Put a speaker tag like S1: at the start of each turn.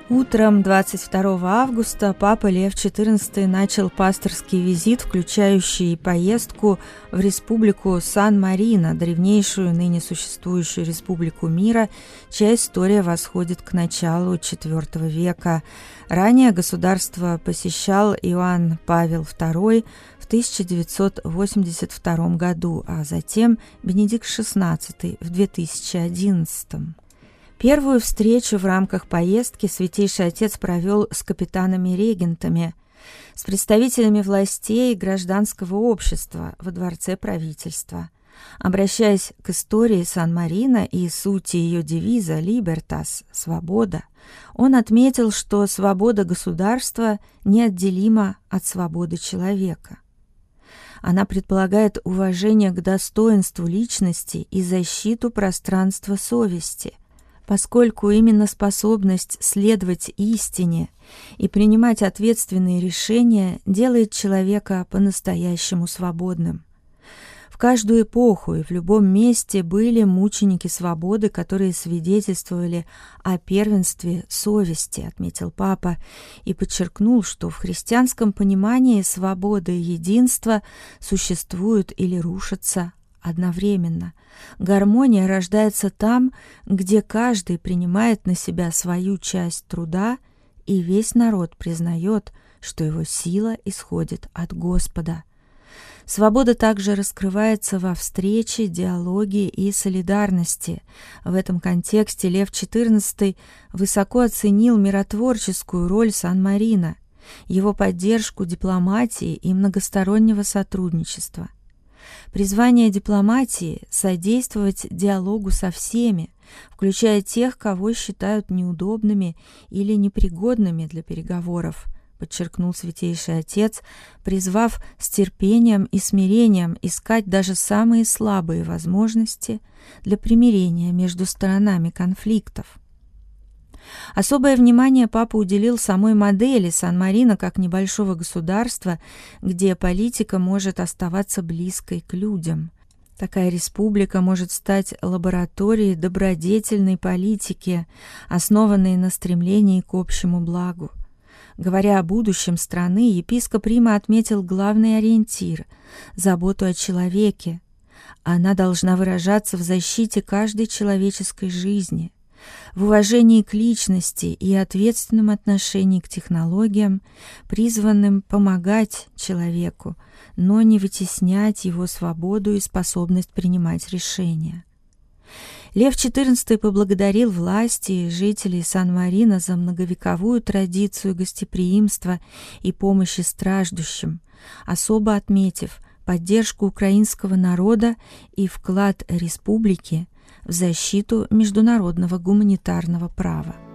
S1: Утром 22 августа Папа Лев XIV начал пасторский визит, включающий поездку в республику Сан-Марино, древнейшую ныне существующую республику мира, чья история восходит к началу IV века. Ранее государство посещал Иоанн Павел II в 1982 году, а затем Бенедикт XVI в 2011. Первую встречу в рамках поездки Святейший Отец провел с капитанами-регентами, с представителями властей и гражданского общества во дворце правительства. Обращаясь к истории Сан-Марино и сути ее девиза «Libertas» – «Свобода», он отметил, что свобода государства неотделима от свободы человека. Она предполагает уважение к достоинству личности и защиту пространства совести, поскольку именно способность следовать истине и принимать ответственные решения делает человека по-настоящему свободным. В каждую эпоху и в любом месте были мученики свободы, которые свидетельствовали о первенстве совести, отметил Папа, и подчеркнул, что в христианском понимании свобода и единство существуют или рушатся одновременно. Гармония рождается там, где каждый принимает на себя свою часть труда, и весь народ признает, что его сила исходит от Господа. Свобода также раскрывается во встрече, диалоге и солидарности. В этом контексте Лев XIV высоко оценил миротворческую роль Сан-Марино, его поддержку дипломатии и многостороннего сотрудничества. Призвание дипломатии – содействовать диалогу со всеми, включая тех, кого считают неудобными или непригодными для переговоров, подчеркнул Святейший Отец, призвав с терпением и смирением искать даже самые слабые возможности для примирения между сторонами конфликтов. Особое внимание Папа уделил самой модели Сан-Марино как небольшого государства, где политика может оставаться близкой к людям. Такая республика может стать лабораторией добродетельной политики, основанной на стремлении к общему благу. Говоря о будущем страны, епископ Рима отметил главный ориентир – заботу о человеке. Она должна выражаться в защите каждой человеческой жизни, в уважении к личности и ответственном отношении к технологиям, призванным помогать человеку, но не вытеснять его свободу и способность принимать решения. Лев XIV поблагодарил власти и жителей Сан-Марино за многовековую традицию гостеприимства и помощи страждущим, особо отметив поддержку украинского народа и вклад республики в защиту международного гуманитарного права.